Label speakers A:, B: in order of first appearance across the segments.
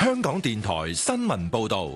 A: 香港電台新聞報道。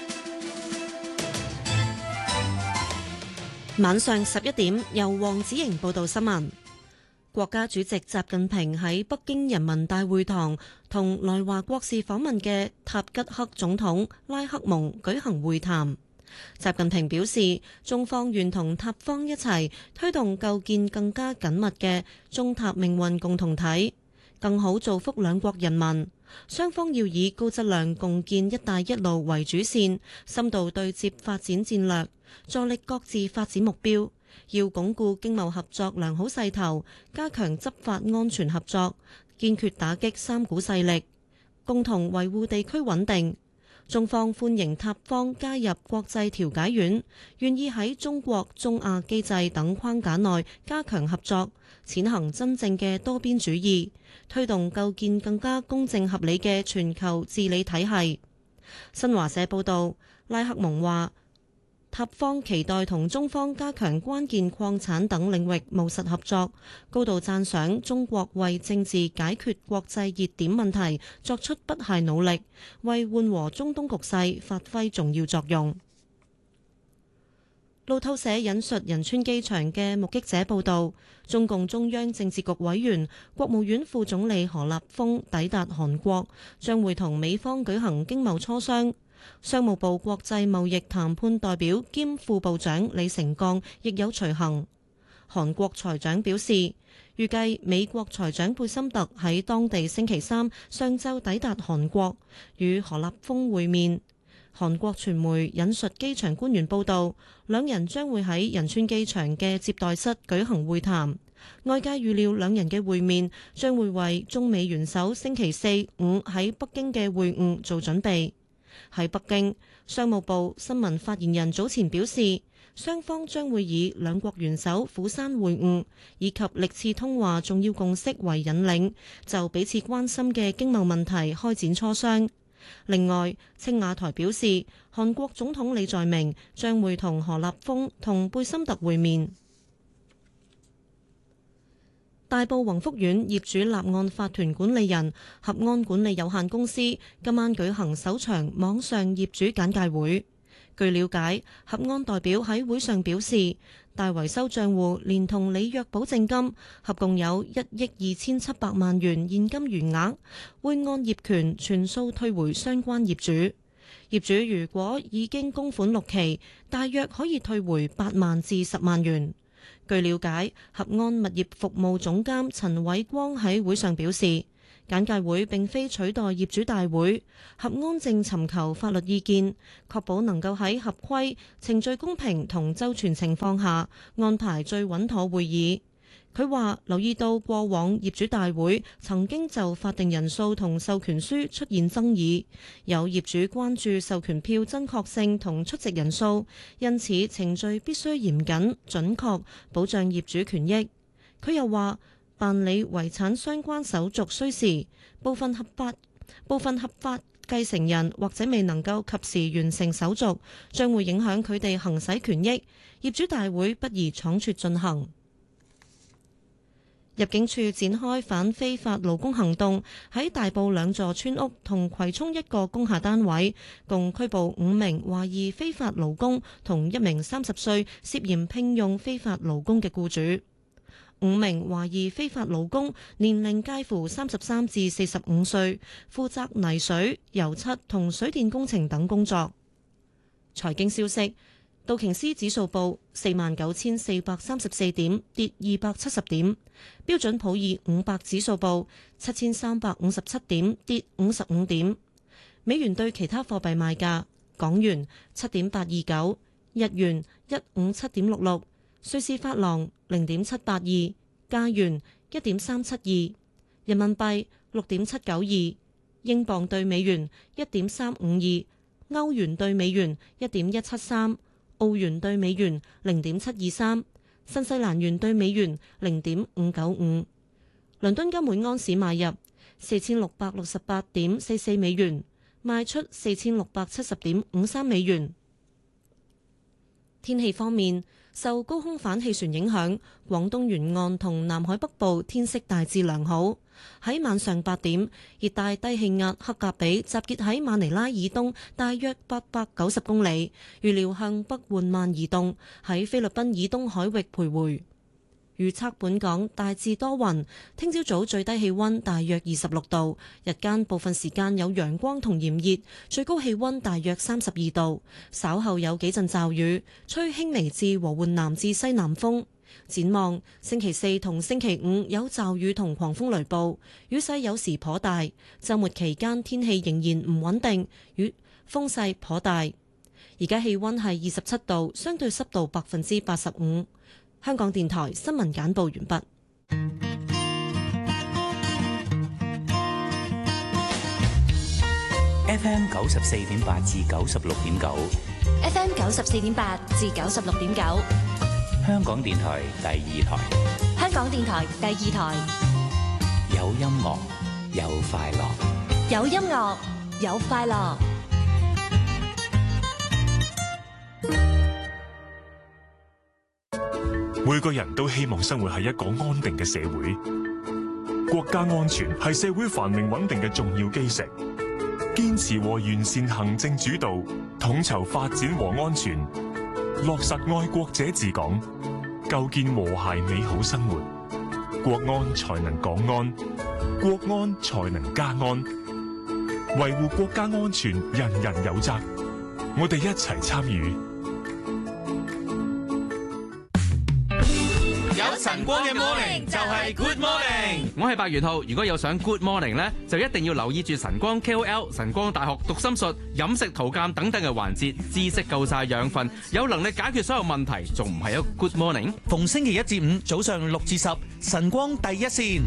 B: 晚上11點，由黃子瑩報道新聞。國家主席習近平喺北京人民大會堂同來華國事訪問嘅塔吉克總統拉克蒙舉行會談。習近平表示，中方願同塔方一齊推動構建更加緊密嘅中塔命運共同體，更好造福兩國人民。雙方要以高質量共建「一帶一路」為主線，深度對接發展戰略，助力各自發展目標。要鞏固經貿合作良好勢頭，加強執法安全合作，堅決打擊三股勢力，共同維護地區穩定。中方歡迎塔方加入國際調解院，願意喺中國、中亞機制等框架內加強合作，踐行真正嘅多邊主義，推動構建更加公正合理嘅全球治理體系。新華社報道，拉克蒙話，塔方期待同中方加強關鍵礦產等領域務實合作，高度讚賞中國為政治解決國際熱點問題作出不懈努力，為緩和中東局勢發揮重要作用。路透社引述仁川機場嘅目擊者報道，中共中央政治局委員、國務院副總理何立峰抵達韓國，將會同美方舉行經貿磋商。商務部國際貿易談判代表兼副部長李成鋼亦有隨行。韓國財長表示，預計美國財長貝森特喺當地星期三上晝抵達韓國，與何立峰會面。韓國傳媒引述機場官員報道，兩人將會喺仁川機場嘅接待室舉行會談。外界預料兩人嘅會面將會為中美元首星期四、五喺北京嘅會晤做準備。喺北京，商務部新聞發言人早前表示，雙方將會以兩國元首釜山會晤以及歷次通話重要共識為引領，就彼此關心嘅經貿問題開展磋商。另外，青瓦台表示，韓國總統李在明將會同何立峰同貝森特會面。大埔宏福苑業主立案法團管理人合安管理有限公司今晚舉行首場網上業主簡介會。據了解，合安代表喺會上表示，大維修賬戶連同履約保證金合共有1億2700萬元現金餘額，會按業權全數退回相關業主。業主如果已經供款6期，大約可以退回8萬至10萬元。據了解，合安物業服務總監陳偉光喺會上表示，簡介會並非取代業主大會，合安正尋求法律意見，確保能夠喺合規、程序公平同周全情況下安排最穩妥會議。佢話留意到過往業主大會曾經就法定人數同授權書出現爭議，有業主關注授權票真確性同出席人數，因此程序必須嚴謹準確，保障業主權益。佢又話辦理遺產相關手續需時，部分合法繼承人或者未能夠及時完成手續，將會影響佢哋行使權益，業主大會不宜倉促進行。入境處展開反非法勞工行動，喺大埔2座村屋同葵涌1個工廈單位，共拘捕5名懷疑非法勞工同1名30歲涉嫌聘用非法勞工嘅僱主。5名懷疑非法勞工年齡介乎33至45歲，負責泥水、油漆同水電工程等工作。財經消息。道瓊斯指數報49,434點，跌270點；標準普爾500指數報7,357點，跌55點。美元對其他貨幣賣價：港元7.829，日元157.66，瑞士法郎0.782，加元1.372，人民幣6.792，英鎊對美元1.352，歐元對美元1.173。澳元兌美元0.723，新西蘭元兌美元0.595。倫敦金每安士買入4668.44美元，賣出4670.53美元。天氣方面， 受高空反氣旋影響，廣東沿岸同南海北部天色大致良好。喺晚上8點，熱帶低氣壓克格比集結喺馬尼拉以東大約890公里，預料向北緩慢移動，喺菲律賓以東海域徘徊。預測本港大致多雲，聽朝早最低氣溫大約26度，日間部分時間有陽光同炎熱，最高氣溫大約32度。稍後有幾陣驟雨，吹輕微至和緩南至西南風。展望星期4同星期5有驟雨同狂風雷暴，雨勢有時頗大。週末期間天氣仍然唔穩定，風勢頗大。而家氣溫係27度，相對濕度85%。香港電台新聞簡報完畢。
C: FM 94.8至96.9
D: ，FM 94.8至96.9，
C: 香港電台第2台，
D: 香港電台第2台，
C: 有音樂，有快樂，
D: 有音樂，有快樂。
E: 每個人都希望生活喺一個安定嘅社會，國家安全係社會繁榮穩定嘅重要基石。堅持和完善行政主導，統籌發展和安全，落實愛國者治港，構建和諧美好生活，國安才能港安，國安才能家安。維護國家安全，人人有責，我哋一齊參與。
A: 晨光嘅 morning 就係 good morning，
F: 我係白元浩。如果有想 good morning 呢，就一定要留意住晨光 KOL、晨光大學讀心術、飲食圖鑑等等嘅環節，知識夠晒養分，有能力解決所有問題，仲唔係一個 good morning？
G: 逢星期1至5早上6至10，晨光第一線。